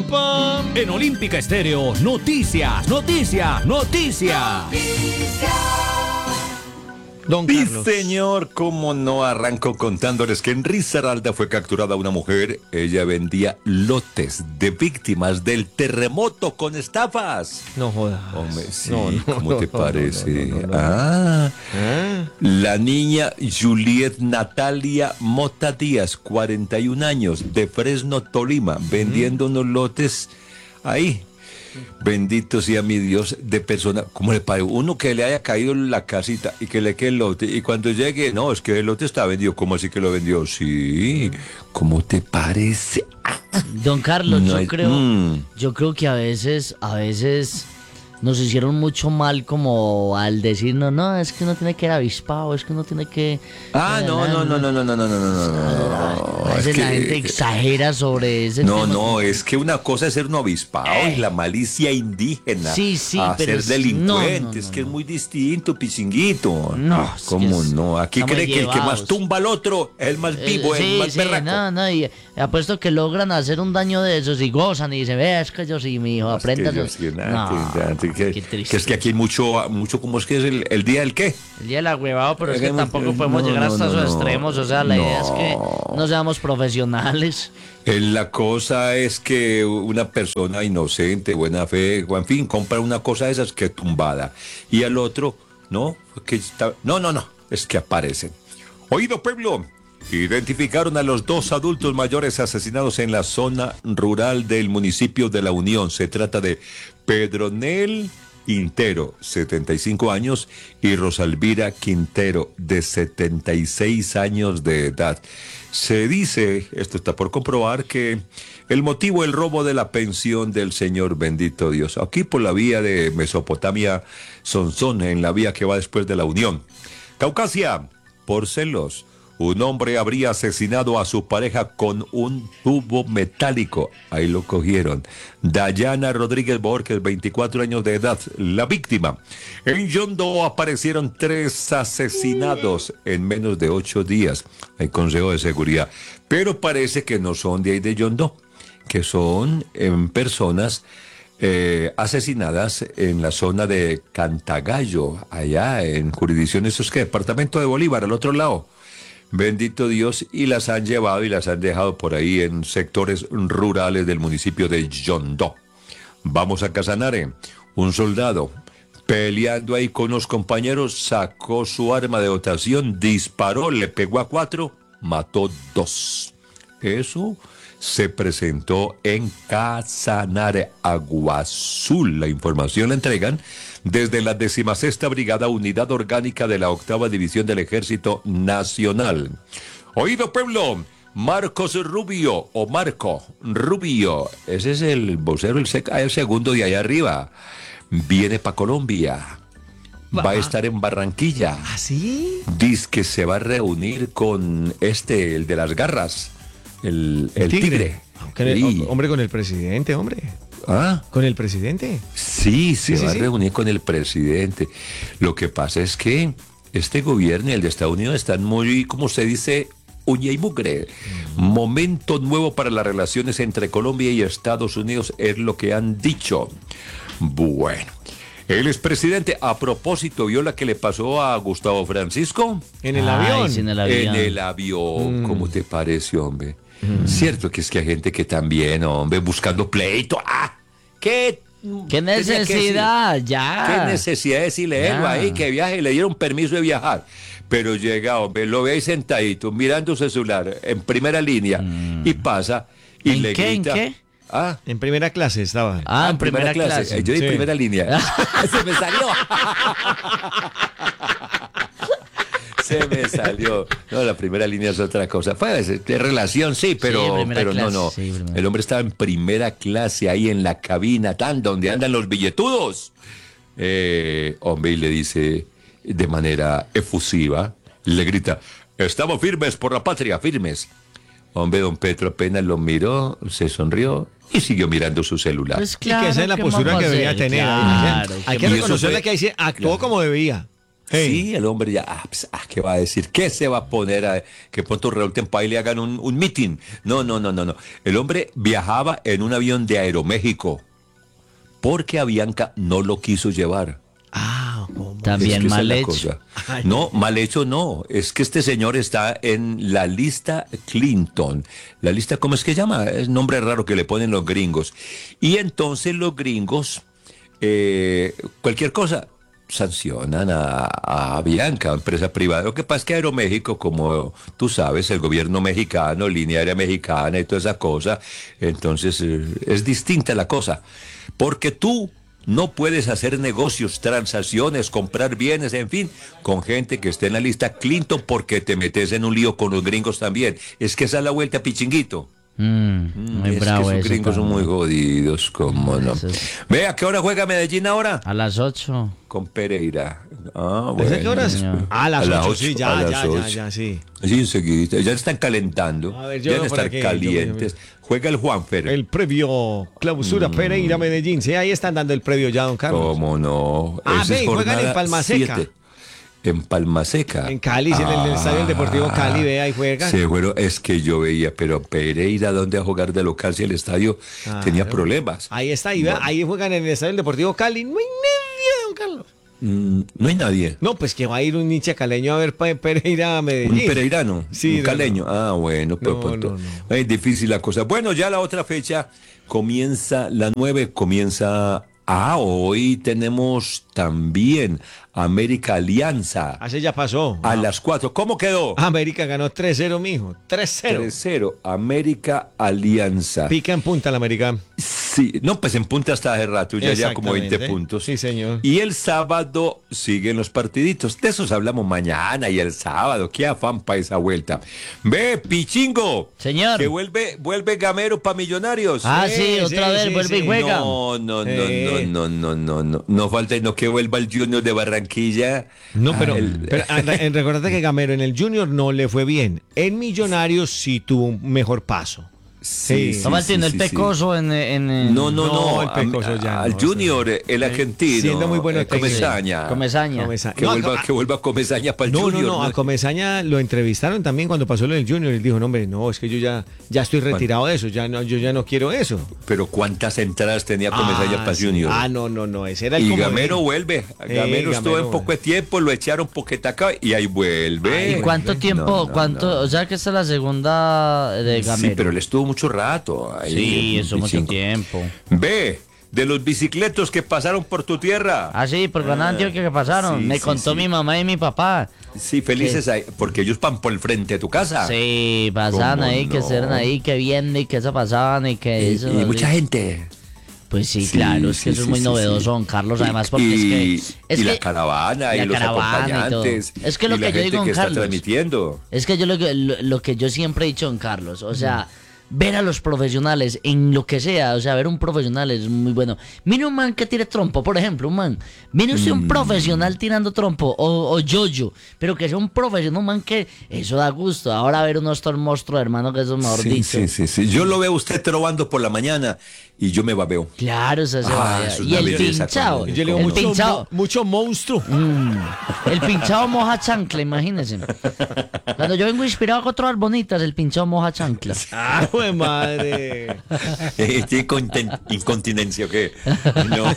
pam. En Olímpica Estéreo, noticias, noticias, noticias. Don Sí, Carlos. señor, cómo no. Arranco contándoles que en Risaralda fue capturada una mujer. Ella vendía lotes de víctimas del terremoto con estafas. No jodas. Hombre, sí, No, ¿cómo te no, parece? no. Ah, la niña Juliet Natalia Mota Díaz, 41 años, de Fresno, Tolima, vendiendo unos lotes ahí. Bendito sea mi Dios, de persona, como le parece, uno que le haya caído en la casita y que le quede el lote, y cuando llegue, no, es que el lote está vendido. ¿Cómo así que lo vendió? Sí, ¿cómo te parece? Don Carlos, No yo creo que a veces nos hicieron mucho mal como al decirnos, no, es que uno tiene que ir avispado, es que uno tiene que... No. A veces la gente exagera sobre ese tema. No, es que una cosa es ser un avispado y la malicia indígena. Sí, a pero ser es- delincuente, no, es que es muy distinto, pichinguito. No, es ¿Cómo que es- no? Aquí estamos cree que el que más llevados. tumba al otro es el más vivo, el más berraco. y apuesto que logran hacer un daño de esos y gozan y dicen, vea, es que yo sí, mi hijo, Es que aprenda. yo sí, qué que triste. es que aquí hay mucho, ¿cómo es que es el día del qué? El día del agüevado, pero es que Hagamos- tampoco podemos llegar hasta esos extremos, o sea, la idea es que no seamos profesionales. La cosa es que una persona inocente, buena fe, o en fin, compra una cosa de esas que tumbada. Y al otro, no, que está, no, es que aparecen. Oído, pueblo. Identificaron a los 2 adultos mayores asesinados en la zona rural del municipio de La Unión. Se trata de Pedronel Quintero, 75 años, y Rosalvira Quintero, de 76 años de edad. Se dice, esto está por comprobar, que el motivo el robo de la pensión del señor, bendito Dios. Aquí por la vía de Mesopotamia, Sonsón, en la vía que va después de La Unión. Caucasia, por celos. Un hombre habría asesinado a su pareja con un tubo metálico. Ahí lo cogieron. Dayana Rodríguez Borges, 24 años de edad, la víctima. En Yondó aparecieron 3 asesinados en menos de 8 días. Hay consejo de seguridad. Pero parece que no son de ahí de Yondó, que son personas asesinadas en la zona de Cantagallo, allá en jurisdicción, eso es que departamento de Bolívar, al otro lado. Bendito Dios, y las han llevado y las han dejado por ahí en sectores rurales del municipio de Yondó. Vamos a Casanare. Un soldado peleando ahí con unos compañeros, sacó su arma de dotación, disparó, le pegó a 4, mató 2. Eso se presentó en Casanare, Agua Azul. La información la entregan desde la 16ª Brigada Unidad Orgánica de la 8ª División del Ejército Nacional. Oído, pueblo. Marcos Rubio, o Marco Rubio, ese es el vocero, el segundo de allá arriba. Viene para Colombia. Va a estar en Barranquilla. ¿Ah, sí? Dice que se va a reunir con el de las garras. El tigre. Sí. Hombre, con el presidente, hombre. ¿Ah? ¿Con el presidente? Sí, se Sí, va sí. a reunir con el presidente. Lo que pasa es que este gobierno y el de Estados Unidos están muy, como se dice, uña y mugre. Momento nuevo para las relaciones entre Colombia y Estados Unidos es lo que han dicho. Bueno. El expresidente, a propósito, ¿vio la que le pasó a Gustavo Francisco? ¿En el Ay, avión? sí, en el avión. En el avión, ¿cómo te parece, hombre? Cierto que es que hay gente que también, hombre, buscando pleito. ¡Ah! ¿Qué ¿Qué tenía que decir? necesidad? Ya. ¿Qué necesidad de decirle Ya. algo ahí que viaje? Le dieron permiso de viajar. Pero llega, hombre, lo ve ahí sentadito, mirando su celular, en primera línea, y pasa, y ¿En le qué? ¿En grita. qué? Ah, En primera clase estaba. En primera clase. Yo en Sí. primera línea. Se me salió. Se me salió. No, la primera línea es otra cosa. Pues, de relación, sí, pero, primera pero clase, no. sí, primera. El hombre estaba en primera clase ahí en la cabina, tan donde andan los billetudos. Hombre, y le dice de manera efusiva, le grita, estamos firmes por la patria, firmes. Hombre, don Petro apenas lo miró, se sonrió y siguió mirando su celular. Pues Y que esa es la ¿qué postura más que va a debería hacer? tener. Claro, Hay que Y eso reconocerle fue- que ahí se actuó como debía. Hey. Sí, el hombre ya, ¿qué va a decir? ¿Qué se va a poner a que pronto Raúl Tempa y le hagan un meeting? No, no, no, no, no. El hombre viajaba en un avión de Aeroméxico porque Avianca no lo quiso llevar. Ah, ¿cómo? También Es que esa mal es la hecho. cosa. Ay. No, mal hecho no. Es que este señor está en la lista Clinton. La lista, ¿cómo es que llama? Es nombre raro que le ponen los gringos. Y entonces los gringos, cualquier cosa, sancionan a Bianca, empresa privada. Lo que pasa es que Aeroméxico, como tú sabes, el gobierno mexicano, línea aérea mexicana y toda esa cosa, entonces es distinta la cosa. Porque tú no puedes hacer negocios, transacciones, comprar bienes, en fin, con gente que esté en la lista Clinton porque te metes en un lío con los gringos también. Es que esa es la vuelta, pichinguito. Muy Es bravo que esos eso gringos son muy también. jodidos, ¿cómo no? Eso es- Ve, ¿a qué hora juega Medellín ahora? A las 8. Con Pereira. Ah, ¿Desde qué horas? señor. A las A las 8, ocho, sí, a ya, las ya, ya, ocho. ya, sí. Sí, enseguida. Ya están calentando. A ver, yo Deben por estar aquí, yo calientes. Juega el Juanfer. El previo clausura Pereira Medellín. Sí, ahí están dando el previo ya, don Carlos. ¿Cómo no? Ah, Esa es ve, juegan en jornada Palma Seca. 7. En Palma Seca. En Cali, en el Estadio Deportivo Cali, ve, ahí juegan. Sí, bueno, es que yo veía, pero Pereira, ¿dónde a jugar de local si el estadio tenía Claro. problemas? Ahí está, ahí, ahí juegan en el Estadio Deportivo Cali. No hay nadie, don Carlos. No hay nadie. No, pues que va a ir un hincha caleño a ver Pereira a Medellín. Un pereirano, Sí, un no, caleño. Ah, bueno, pues No, pronto. no. Es difícil la cosa. Bueno, ya la otra fecha comienza, la 9 comienza. Hoy tenemos también América Alianza Así ya pasó. a las 4. ¿Cómo quedó? América ganó 3-0, mijo. 3-0. 3-0, América Alianza. Pica en punta la América. Sí, no, pues en punta hasta hace rato, ya como 20 Exactamente. puntos. Sí, señor. Y el sábado siguen los partiditos. De esos hablamos mañana y el sábado. Qué afán para esa vuelta. Ve, Pichingo. Señor. Que vuelve Gamero para Millonarios. Ah, sí, Sí, otra sí, vez sí, vuelve y sí. juega. No. No falta no que vuelva el Junior de Barranquilla. No, pero, Ah, recuerda que Gamero en el Junior no le fue bien. En Millonarios sí tuvo un mejor paso. Sí. Está metiendo el pecoso en No, No, el Pecoso ya al no, Junior, el argentino. Siendo muy bueno técnico. Comesaña. Comesaña. Que, No, vuelva Comesaña para el No, Junior. a Comesaña lo entrevistaron también cuando pasó lo del Junior. Él dijo, no, hombre, no, es que yo ya estoy retirado de eso, yo ya no quiero eso. Pero ¿cuántas entradas tenía Comesaña para sí. Junior? No, ese era el Y comodín. Gamero vuelve. Gamero estuvo Gamero en poco de tiempo, lo echaron poquito acá y ahí vuelve. ¿Y cuánto tiempo? O sea que esta es la segunda de Gamero. Sí, pero él estuvo mucho rato. Ahí, Sí, eso mucho 25. tiempo. Ve, de los bicicletos que pasaron por tu tierra. Ah, sí, por Gran Antioquia que pasaron. sí, Me sí, contó sí. mi mamá y mi papá. Sí, felices ahí, porque ellos van por el frente de tu casa. Sí, pasaban ¿Cómo ahí, que no? eran ahí, que viendo y que eso pasaban y que Y, eso. y mucha gente. Pues sí, Sí, claro, es sí, que eso es sí, muy sí, novedoso, sí. don Carlos, además, Y- porque y, es y que. la caravana y la los caravana y todo. acompañantes. Es que lo y la que yo gente digo, que don está Carlos. transmitiendo. Es que yo lo que yo siempre he dicho, don Carlos, o sea, ver a los profesionales en lo que sea, o sea, ver un profesional es muy bueno. Mire un man que tire trompo, por ejemplo, un man. Mire usted un profesional tirando trompo o yo-yo, pero que sea un profesional, un man que eso da gusto. Ahora ver unos estos monstruos, hermano, que eso es mejor dicho. Sí. Yo lo veo a usted trobando por la mañana y yo me babeo. Claro, eso se va. eso es Y una el belleza pinchado, cuando- Yo le digo el mucho, pinchado. mucho monstruo. El pinchado moja chancla, imagínense. Cuando yo vengo inspirado con otras bonitas, el pinchado moja chancla. ¡Ah, jue madre! ¿Tiene incontinencia o qué? No.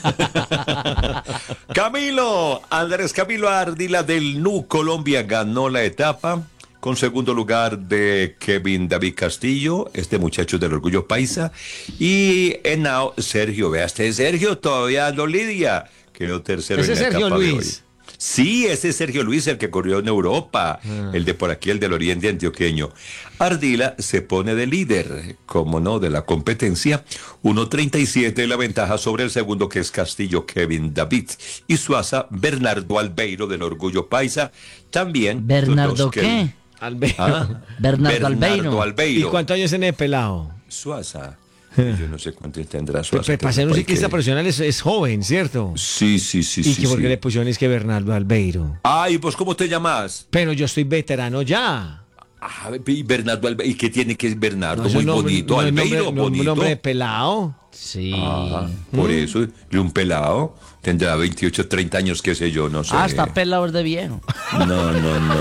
Andrés Camilo Ardila del NU Colombia ganó la etapa con segundo lugar de Kevin David Castillo, este muchacho del Orgullo Paisa, y Henao Sergio, vea este Sergio todavía no lidia, quedó tercero Ese en la Sergio etapa de Luis. hoy. Sí, ese es Sergio Luis, el que corrió en Europa, el de por aquí, el del Oriente Antioqueño. Ardila se pone de líder, como no, de la competencia. 1.37 la ventaja sobre el segundo, que es Castillo Kevin David. Y Suaza, Bernardo Albeiro del Orgullo Paisa. También. ¿Bernardo los dos qué? Albe- Bernardo Albeiro. ¿Y cuántos años tiene el pelado? Suaza. Yo no sé cuántos tendrá Suaza. Para ser un Hay ciclista que- profesional es joven, ¿cierto? Sí. ¿Y que por qué le pusieron es que Bernardo Albeiro? Ay, ¿vos cómo te llamas? Pero yo estoy veterano ya. Y Bernardo ¿y qué tiene que es Bernardo? No, Muy ese nombre- bonito, no, el Albeiro, nombre- no, bonito. un nombre de pelado. Sí. Ajá, por eso, y un pelado tendrá 28, 30 años, qué sé yo, no sé. Ah, está pelado de viejo. No.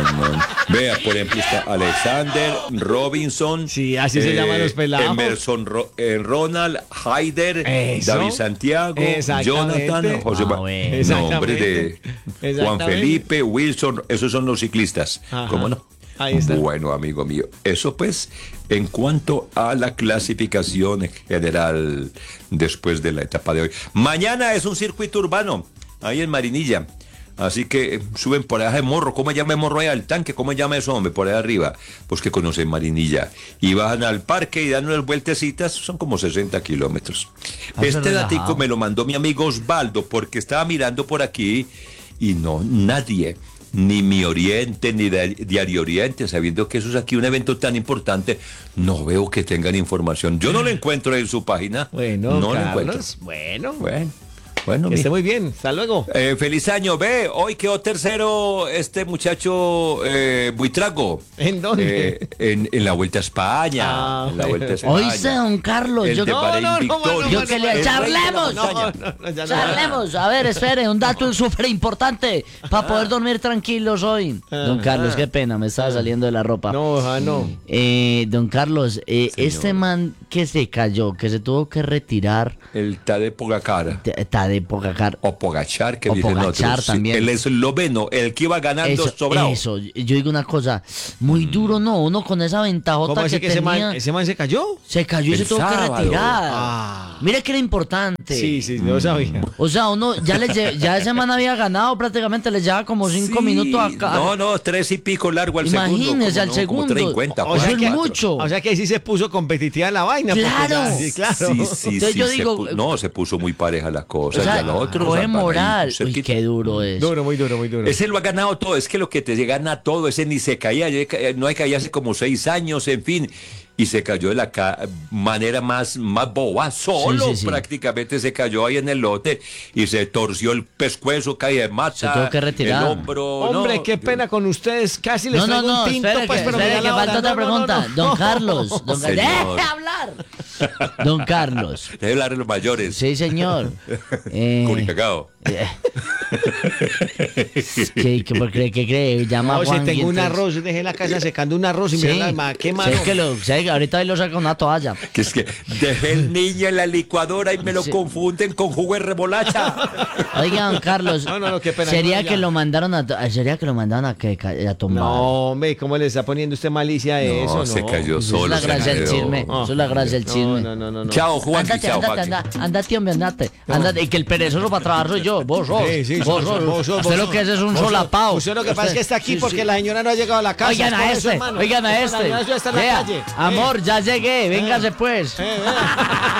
Vea, por ejemplo, está Alexander Robinson. Sí, así se llaman los pelados. Emerson Ronald, Haider, Eso. David Santiago, Exactamente. Jonathan, José Ah, bueno. Nombre de Juan Exactamente. Felipe, Wilson, esos son los ciclistas. Ajá. ¿Cómo no? Ahí está. Bueno, amigo mío, eso pues en cuanto a la clasificación general después de la etapa de hoy. Mañana es un circuito urbano, ahí en Marinilla. Así que suben por allá de Morro. ¿Cómo llama Morro ahí al tanque? ¿Cómo llama eso, hombre? Por allá arriba. Pues que conocen Marinilla. Y bajan al parque y dan unas vueltecitas. Son como 60 kilómetros. Este relajado. datico me lo mandó mi amigo Osvaldo porque estaba mirando por aquí y no, nadie, ni Mi Oriente, ni Diario Oriente, sabiendo que eso es aquí un evento tan importante, no veo que tengan información. Yo no lo encuentro en su página. Bueno, no lo encuentro. Carlos, bueno. Bueno, Que esté mijo. muy bien. Hasta luego. Feliz año, ve, hoy quedó tercero este muchacho Buitrago. ¿En dónde? En la Vuelta a España. Ah, en la Vuelta a España. Oíste, don Carlos, El yo, de Bahrein no, Victoria. mano, yo que le... El rey de la ¡Charlemos! montaña. ya no. Charlemos, a ver, espere, un dato súper importante para poder dormir tranquilos hoy. Don Carlos, qué pena, me estaba saliendo de la ropa. No. Don Carlos, este man que se cayó, que se tuvo que retirar, El Tadej Pogacar. está de poca cara. O Pogachar, que O dicen Pogacar otros. Sí, también. el esloveno, el que iba ganando sobrado. Eso, yo digo una cosa, muy duro, ¿no? Uno con esa ventajota ¿Cómo así que que tenía, ese man se cayó? se cayó y El se tuvo que sábado. retirar. Ah. Mira que era importante. Sí, no sabía. O sea, uno ya ese man había ganado prácticamente, le llevaba como 5 Sí, minutos acá. No, 3 y pico largo al Imagínese, segundo. al Como segundo. 50, O sea, cuatro. es mucho. O sea que ahí sí se puso competitiva la vaina. porque Claro. ya- Sí, claro. Sí, Entonces yo digo, no, se puso muy pareja la cosa. O sea, ya lo otro, coge o sea, van ahí moral. Uy, cerquita. qué duro es. Duro, muy duro. Ese lo ha ganado todo, es que lo que te gana todo, ese ni se caía, no hay caído hace como 6 años, en fin, y se cayó de la manera más boba, solo Sí. prácticamente se cayó ahí en el lote y se torció el pescuezo, caía de mata, Se tuvo que retirar. el hombro. Hombre, no. qué pena con ustedes. Casi les No, traigo un tinto, espere, pues, pero espere, mira que la falta hora. otra No, pregunta. no. Don Carlos, don Señor. ¡deje hablar! Don Carlos. Debe hablar de los mayores. Sí, señor. Curicacao. ¿Qué cree? Llama No, a si Juan tengo un Guientes. arroz, dejé la casa secando un arroz y Sí. mira qué malo. Sí, sí, ahorita ahí lo saca una toalla. Que es que dejé el niño en la licuadora y me lo Sí. confunden con jugo de remolacha. Oiga, don Carlos. No, qué pena, Sería no, ya. que lo mandaron a tumbar. No, hombre, ¿cómo le está poniendo usted malicia a eso? No, se cayó Eso es solo. la se gracia del quedó. chisme. Eso es la gracia del chisme. No. Chao, Juan. Ándate, Chao, ándate, Maxi. ándate, hombre, ándate. Y que el perezoso para trabajar soy yo. Vos sos. Sí, vos sos. Usted lo que es un solapao. Usted lo que pasa es que está aquí porque la señora no ha llegado a la casa. Oigan es por a eso, este, hermano. oigan a La este. señora ya está en la Vea, calle. amor, ya llegué, véngase pues. Vea.